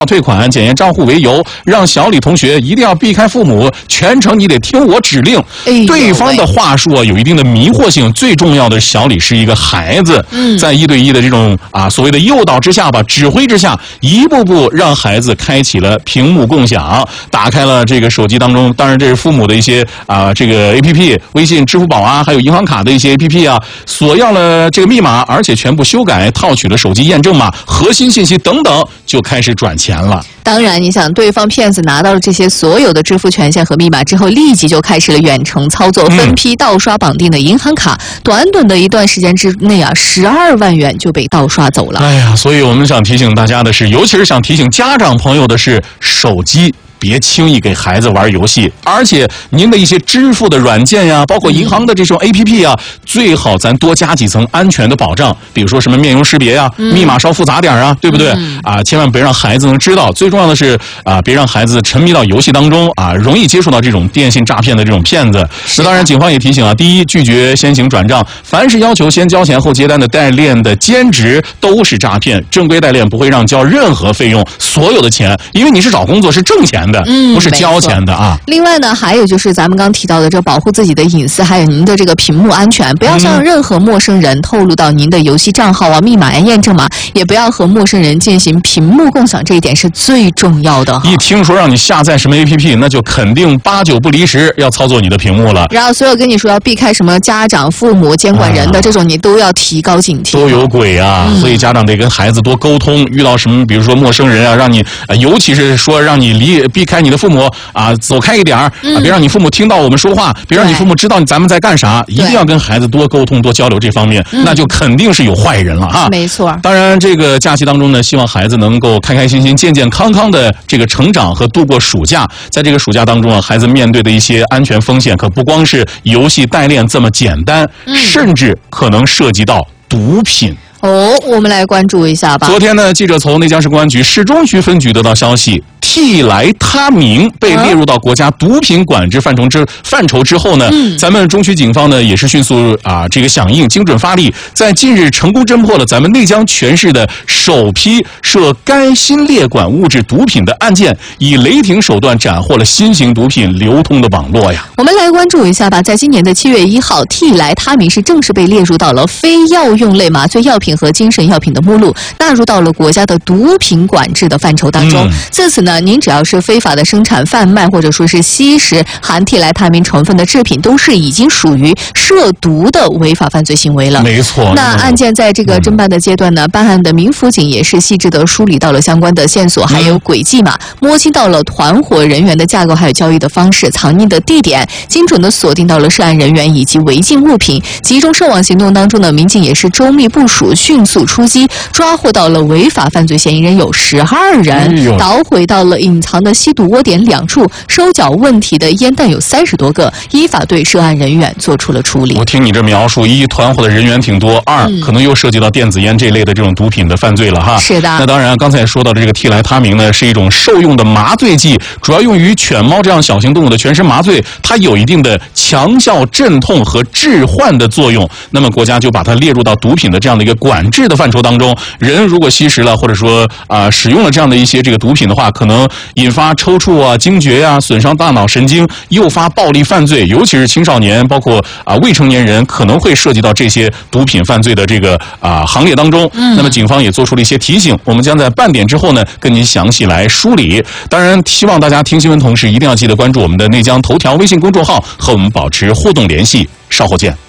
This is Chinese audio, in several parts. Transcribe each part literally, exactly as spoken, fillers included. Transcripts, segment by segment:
退款、检验账户为由，让小李同学一定要避开父母，全程你得听我指令。 哎、 对方的话术啊有一定的迷惑性，最重要的是小李是一个孩子， 嗯、 在一对一的这种啊所谓的诱导之下吧，指挥之下，一步步让孩子开启了屏幕共享，打开了这个手机当中，当然这是父母的一些啊这个 A P P， 微信、支付宝啊，还有银行卡的一些 A P P 啊，锁要了这个密码，而且全部修改，套取了手机验证码、核心信息等等，就开始转钱了。 当然，你想，对方骗子拿到了这些所有的支付权限和密码之后，立即就开始了远程操作，分批盗刷绑定的银行卡，嗯、短短的一段时间之内啊，十二万元就被盗刷走了。 哎呀，所以我们想提醒大家的是，尤其是想提醒家长朋友的是，手机别轻易给孩子玩游戏，而且您的一些支付的软件呀，包括银行的这种 A P P 啊，最好咱多加几层安全的保障，比如说什么面容识别呀、嗯、密码稍复杂点啊，对不对？嗯、啊，千万别让孩子能知道。最重要的是啊，别让孩子沉迷到游戏当中啊，容易接触到这种电信诈骗的这种骗子。那当然，警方也提醒啊，第一，拒绝先行转账，凡是要求先交钱后结单的代练的兼职都是诈骗，正规代练不会让交任何费用，所有的钱，因为你是找工作是挣钱的。嗯，不是交钱的啊。 另外呢，还有就是咱们刚提到的这保护自己的隐私，还有您的这个屏幕安全，不要向任何陌生人透露到您的游戏账号啊、密码呀、验证码，也不要和陌生人进行屏幕共享，这一点是最重要的。 一听说让你下载什么 A P P， 那就肯定八九不离十要操作你的屏幕了。 然后所有跟你说要避开什么家长、父母、监管人的、啊、这种，你都要提高警惕。 都有鬼啊！嗯、所以家长得跟孩子多沟通，遇到什么，比如说陌生人啊，让你，呃、尤其是说让你离避开你的父母啊，走开一点儿、嗯、啊，别让你父母听到我们说话，别让你父母知道咱们在干啥，一定要跟孩子多沟通、多交流这方面，嗯、那就肯定是有坏人了哈。 没错。 当然，这个假期当中呢，希望孩子能够开开心心、健健康康的这个成长和度过暑假。在这个暑假当中啊，孩子面对的一些安全风险可不光是游戏代练这么简单，嗯、甚至可能涉及到毒品。 哦，我们来关注一下吧。 昨天呢，记者从内江市公安局市中区分局得到消息，替来他明被列入到国家毒品管制范畴之范畴之后呢，嗯、咱们中区警方呢也是迅速啊这个响应，精准发力，在近日成功侦破了咱们内江全市的首批涉该新列管物质毒品的案件，以雷霆手段斩获了新型毒品流通的网络呀。 我们来关注一下吧。在今年的七月一号，替来他明是正式被列入到了非药用类麻醉药品和精神药品的目录，纳入到了国家的毒品管制的范畴当中。嗯、自此呢，您只要是非法的生产、贩卖或者说是吸食含替来他明成分的制品，都是已经属于涉毒的违法犯罪行为了。 没错。 那案件在这个侦办的阶段呢，办案的民辅警也是细致的梳理到了相关的线索，还有轨迹嘛，摸清到了团伙人员的架构，还有交易的方式、藏匿的地点，精准的锁定到了涉案人员以及违禁物品。集中涉网行动当中呢，民警也是周密部署，迅速出击，抓获到了违法犯罪嫌疑人有十二人，捣毁到了隐藏的吸毒窝点两处，收缴问题的烟弹有三十多个，依法对涉案人员做出了处理。 我听你这描述，一团伙的人员挺多，二、嗯、可能又涉及到电子烟这类的这种毒品的犯罪了哈。 是的。 那当然，刚才说到的这个替来他明呢，是一种受用的麻醉剂，主要用于犬猫这样小型动物的全身麻醉，它有一定的强效镇痛和致幻的作用。那么国家就把它列入到毒品的这样的一个管制的范畴当中。人如果吸食了或者说啊、呃、使用了这样的一些这个毒品的话，可能引发抽搐啊、惊厥呀、啊，损伤大脑神经，诱发暴力犯罪，尤其是青少年，包括啊、呃、未成年人，可能会涉及到这些毒品犯罪的这个啊、呃、行列当中。嗯。那么警方也做出了一些提醒，我们将在半点之后呢，跟您详细来梳理。当然，希望大家听新闻同时一定要记得关注我们的内江头条微信公众号，和我们保持互动联系。稍后见。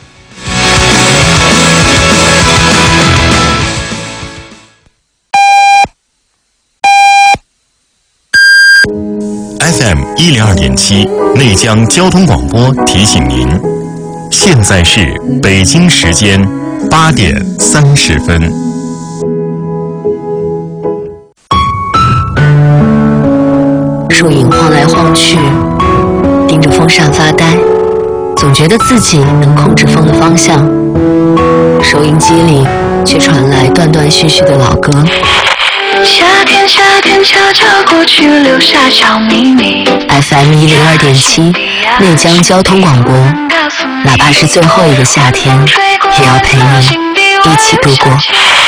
F M 一零二点七内江交通广播提醒您，现在是北京时间八点三十分。 树影晃来晃去，盯着风扇发呆，总觉得自己能控制风的方向。收音机里却传来断断续续的老歌。 夏天，夏天悄悄过去，留下小秘密。 F M 一零二点七，内江交通广播，哪怕是最后一个夏天，也要陪你一起度过。